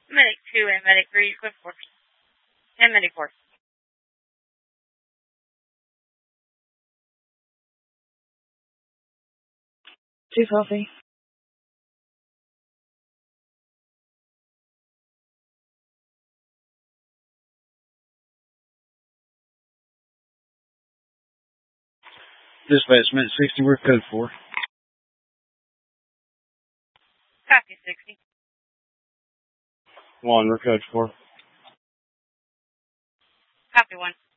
Medic 2 and Medic 3, Equip 4. And Medic 4. Too coffee. Dispatch, Medic 60, we're code 4. Copy 60. 1, we're code 4. Copy 1.